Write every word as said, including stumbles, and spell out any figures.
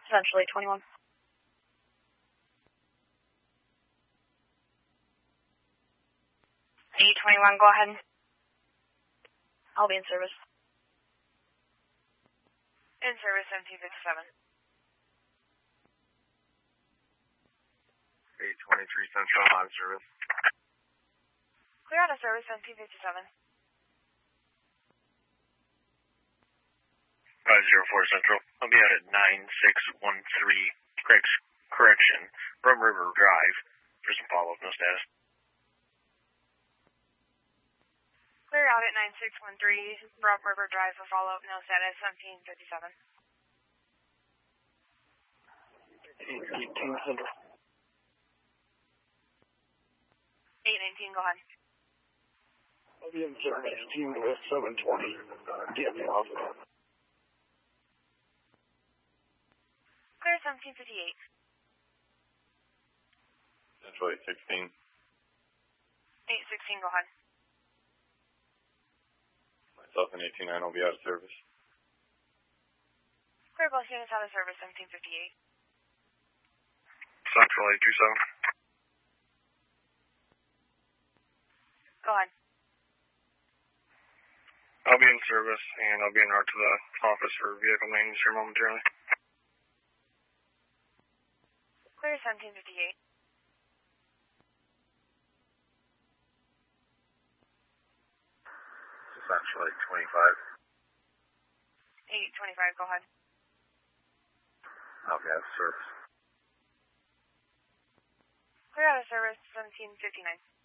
Essentially twenty-one. eight twenty-one, go ahead. I'll be in service. In service, seventeen fifty-seven. eight twenty-three Central, on service. Clear out of service, seventeen fifty-seven. five zero four Central. I'll be out at nine six one three, correct, correction, Rum River Drive, for some follow-up, no status. Clear out at nine six one three, Rum River Drive for follow-up, no status, seventeen fifty-seven. eight eighteen Central. eight nineteen, go ahead. I'll be in service, eighteen with seven twenty, D M V office. Clear seventeen fifty-eight. Central eight sixteen. eight sixteen, go ahead. Myself and eighteen nine will be out of service. Clear both units out of service, seventeen fifty-eight. Central eight two seven. Go ahead. I'll be in service, and I'll be en route to the office for vehicle maintenance here momentarily. Clear seventeen fifty-eight. Central eight twenty-five. eight twenty-five, go ahead. I'll be out of service. Clear out of service, seventeen fifty-nine.